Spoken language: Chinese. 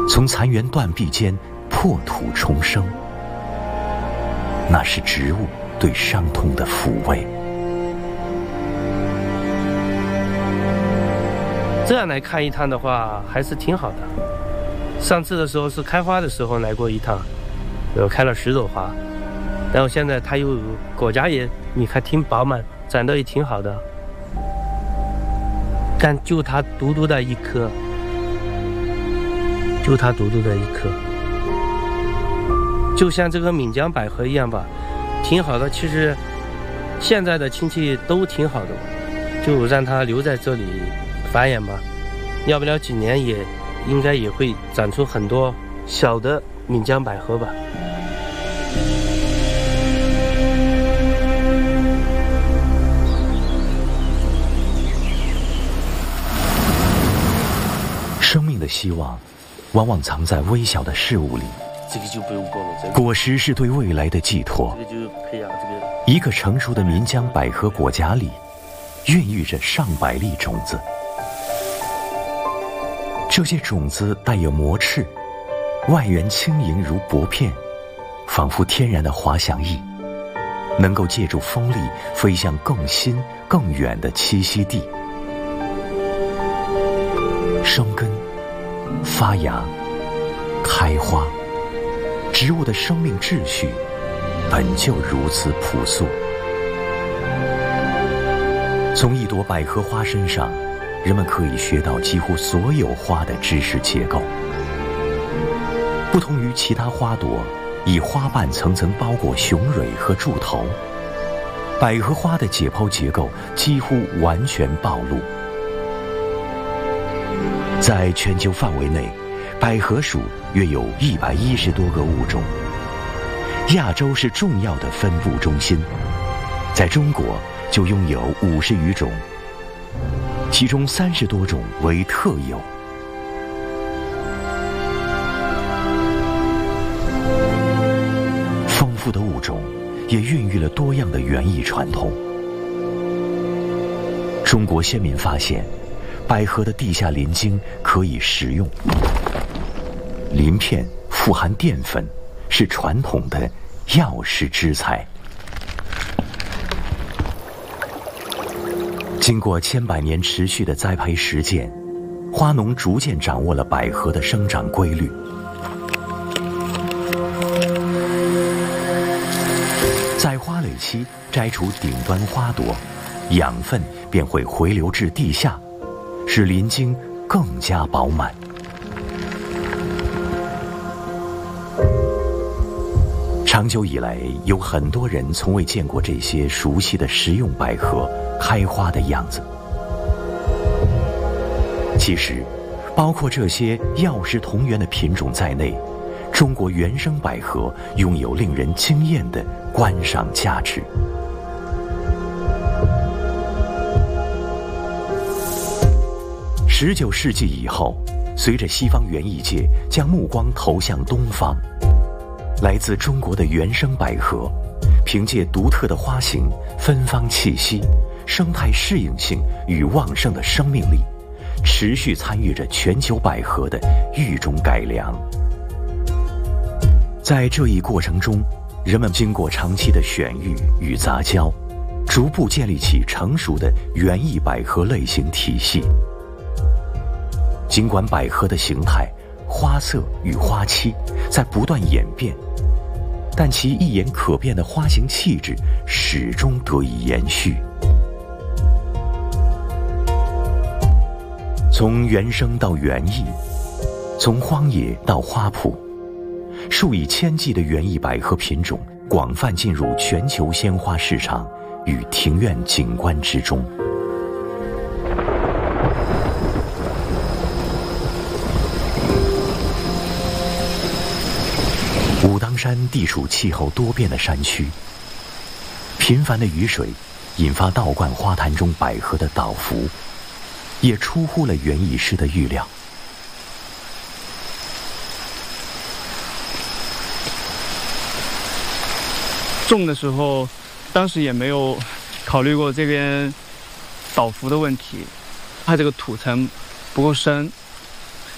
从残垣断壁间破土重生，那是植物对伤痛的抚慰。 这样来看一趟的话，还是挺好的。上次的时候是开花的时候来过一趟，开了10朵花，然后现在它又果荚也，你看挺饱满，长得也挺好的。但就它独独的一颗，就像这个闽江百合一样吧，挺好的。其实现在的亲戚都挺好的，就让它留在这里繁衍吧，要不了几年也应该也会长出很多小的闽江百合吧。 生命的希望往往藏在微小的事物里， 这个就不用过了。 果实是对未来的寄托。 这个就培养这个。 一个成熟的岷江百合果荚里，孕育着上百粒种子。这些种子带有膜翅，外缘轻盈如薄片，仿佛天然的滑翔翼，能够借助风力飞向更新更远的栖息地。生根、发芽、开花，植物的生命秩序本就如此朴素。从一朵百合花身上，人们可以学到几乎所有花的知识结构。不同于其他花朵以花瓣层层包裹雄蕊和柱头，百合花的解剖结构几乎完全暴露。在全球范围内，百合属约有110多个物种。亚洲是重要的分布中心，在中国就拥有50余种，其中30多种为特有。丰富的物种也孕育了多样的园艺传统。中国先民发现，百合的地下鳞茎可以食用，鳞片富含淀粉，是传统的药食之材。经过千百年持续的栽培实践，花农逐渐掌握了百合的生长规律。在花蕾期摘除顶端花朵，养分便会回流至地下，使鳞茎更加饱满。长久以来，有很多人从未见过这些熟悉的食用百合开花的样子。其实，包括这些药食同源的品种在内，中国原生百合拥有令人惊艳的观赏价值。19世纪以后，随着西方园艺界将目光投向东方，来自中国的原生百合，凭借独特的花型、芬芳气息、生态适应性与旺盛的生命力，持续参与着全球百合的育种改良。在这一过程中，人们经过长期的选育与杂交，逐步建立起成熟的园艺百合类型体系。尽管百合的形态、花色与花期在不断演变，但其一眼可辨的花型气质始终得以延续。从原生到园艺，从荒野到花圃，数以千计的园艺百合品种广泛进入全球鲜花市场与庭院景观之中。武当山地处气候多变的山区，频繁的雨水引发道观花坛中百合的倒伏，也出乎了园艺师的预料。 种的时候，当时也没有考虑过这边倒伏的问题，它这个土层不够深，